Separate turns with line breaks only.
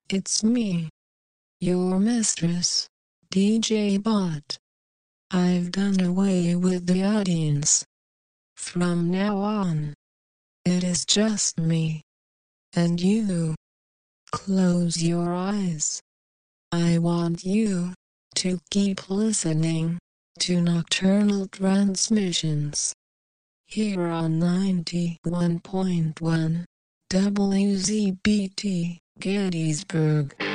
It's me, your mistress, DJ Bot. I've done away with the audience. From now on, it is just me and you. Close your eyes. I want you to keep listening to Nocturnal Transmissions here on 91.1 WZBT Gettysburg.